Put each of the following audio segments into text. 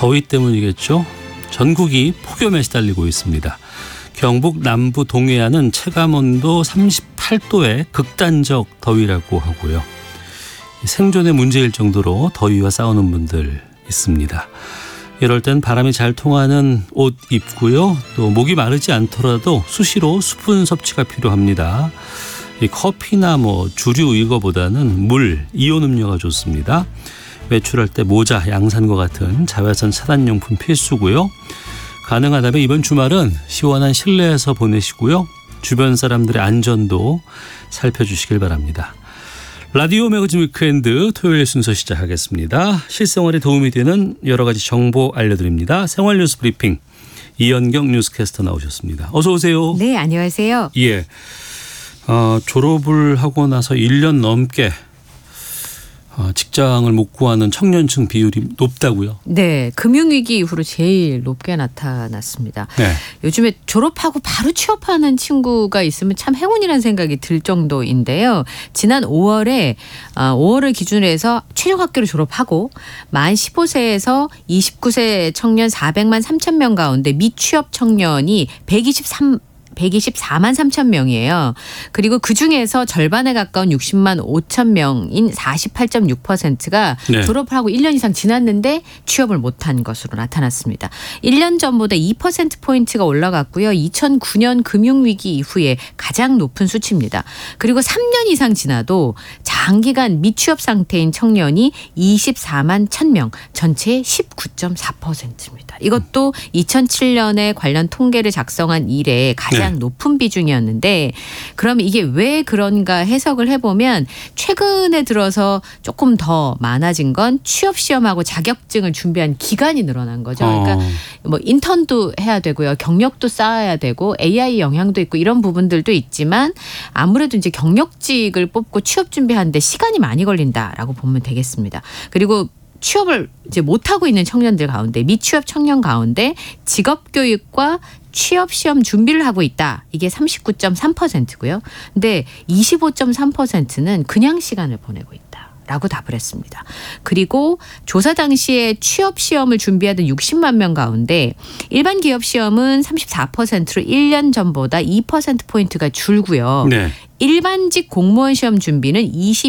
더위 때문이겠죠. 전국이 폭염에 시달리고 있습니다. 경북 남부 동해안은 체감온도 38도의 극단적 더위라고 하고요. 생존에 문제일 정도로 더위와 싸우는 분들 있습니다. 이럴 땐 바람이 잘 통하는 옷 입고요. 또 목이 마르지 않더라도 수시로 수분 섭취가 필요합니다. 이 커피나 주류 이거보다는 물, 이온 음료가 좋습니다. 외출할 때 모자, 양산과 같은 자외선 차단용품 필수고요. 가능하다면 이번 주말은 시원한 실내에서 보내시고요. 주변 사람들의 안전도 살펴주시길 바랍니다. 라디오 매거진 위크엔드 토요일 순서 시작하겠습니다. 실생활에 도움이 되는 여러 가지 정보 알려드립니다. 생활 뉴스 브리핑 이현경 뉴스캐스터 나오셨습니다. 어서 오세요. 네, 안녕하세요. 예, 졸업을 하고 나서 1년 넘게 직장을 못 구하는 청년층 비율이 높다고요? 네, 금융위기 이후로 제일 높게 나타났습니다. 네. 요즘에 졸업하고 바로 취업하는 친구가 있으면 참 행운이라는 생각이 들 정도인데요. 지난 5월을 기준으로 해서 최종 학교를 졸업하고 만 15세에서 29세 청년 400만 3천 명 가운데 미취업 청년이 124만 3천 명이에요. 그리고 그중에서 절반에 가까운 60만 5천 명인 48.6%가 네. 졸업을 하고 1년 이상 지났는데 취업을 못한 것으로 나타났습니다. 1년 전보다 2%포인트가 올라갔고요. 2009년 금융위기 이후에 가장 높은 수치입니다. 그리고 3년 이상 지나도 장기간 미취업 상태인 청년이 24만 1,000명, 전체의 19.4%입니다. 이것도 2007년에 관련 통계를 작성한 이래 가장 높은 비중이었는데, 그럼 이게 왜 그런가 해석을 해보면 최근에 들어서 조금 더 많아진 건 취업 시험하고 자격증을 준비한 기간이 늘어난 거죠. 그러니까 인턴도 해야 되고요, 경력도 쌓아야 되고 AI 영향도 있고 이런 부분들도 있지만 아무래도 이제 경력직을 뽑고 취업 준비하는데 시간이 많이 걸린다라고 보면 되겠습니다. 그리고 취업을 이제 못하고 있는 청년들 가운데, 미취업 청년 가운데 직업교육과 취업시험 준비를 하고 있다. 이게 39.3%고요. 근데 25.3%는 그냥 시간을 보내고 있다 라고 답을 했습니다. 그리고 조사 당시에 취업시험을 준비하던 60만 명 가운데 일반 기업시험은 34%로 1년 전보다 2%포인트가 줄고요. 네. 일반직 공무원 시험 준비는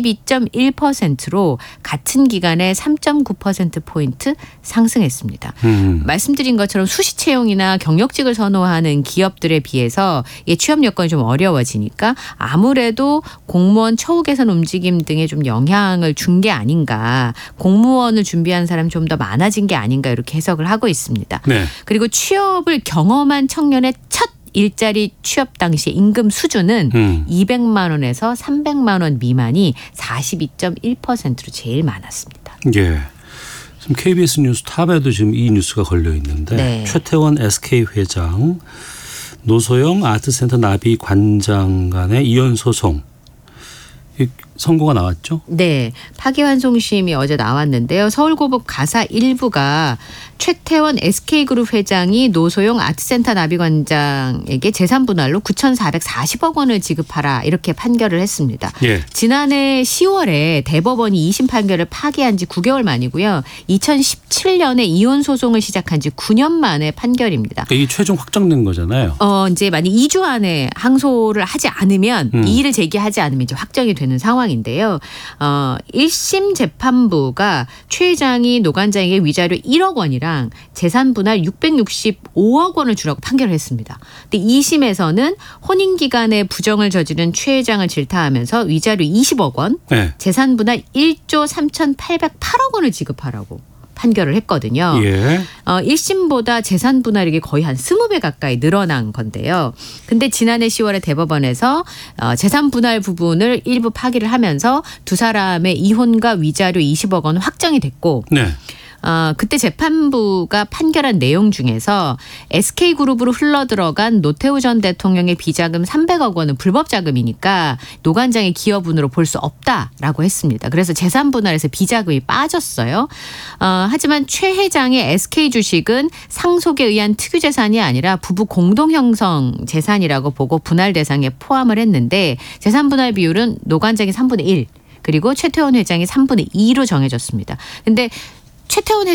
22.1%로 같은 기간에 3.9%포인트 상승했습니다. 말씀드린 것처럼 수시 채용이나 경력직을 선호하는 기업들에 비해서 취업 여건이 좀 어려워지니까 아무래도 공무원 처우 개선 움직임 등에 좀 영향을 준 게 아닌가, 공무원을 준비한 사람이 좀 더 많아진 게 아닌가, 이렇게 해석을 하고 있습니다. 네. 그리고 취업을 경험한 청년의 첫 일자리 취업 당시 임금 수준은 200만 원에서 300만 원 미만이 42.1%로 제일 많았습니다. 예. 지금 KBS 뉴스 탑에도 지금 이 뉴스가 걸려 있는데, 네. 최태원 SK 회장, 노소영 아트센터 나비 관장 간의 이혼 소송 선고가 나왔죠? 네. 파기환송심이 어제 나왔는데요. 서울고법 가사 1부가 최태원 SK그룹 회장이 노소영 아트센터 나비관장에게 재산분할로 9,440억 원을 지급하라, 이렇게 판결을 했습니다. 예. 지난해 10월에 대법원이 2심 판결을 파기한 지 9개월 만이고요. 2017년에 이혼 소송을 시작한 지 9년 만의 판결입니다. 이게 최종 확정된 거잖아요. 이제 만약 2주 안에 항소를 하지 않으면, 이의를 제기하지 않으면 이제 확정이 되는 상황인데요. 1심 재판부가 최 회장이 노 관장에게 위자료 1억 원이랑 재산 분할 665억 원을 주라고 판결을 했습니다. 근데 2심에서는 혼인 기간에 부정을 저지른 최 회장을 질타하면서 위자료 20억 원, 네. 재산 분할 1조 3,808억 원을 지급하라고 판결을 했거든요. 예. 1심보다 재산 분할액이 거의 한 20배 가까이 늘어난 건데요. 근데 지난해 10월에 대법원에서 재산 분할 부분을 일부 파기를 하면서 두 사람의 이혼과 위자료 20억 원은 확정이 됐고, 네. 그때 재판부가 판결한 내용 중에서 SK그룹으로 흘러들어간 노태우 전 대통령의 비자금 300억 원은 불법 자금이니까 노 관장의 기여분으로 볼 수 없다라고 했습니다. 그래서 재산 분할에서 비자금이 빠졌어요. 하지만 최 회장의 SK 주식은 상속에 의한 특유재산이 아니라 부부 공동 형성 재산이라고 보고 분할 대상에 포함을 했는데, 재산 분할 비율은 노 관장이 3분의 1, 그리고 최태원 회장이 3분의 2로 정해졌습니다. 근데 최태원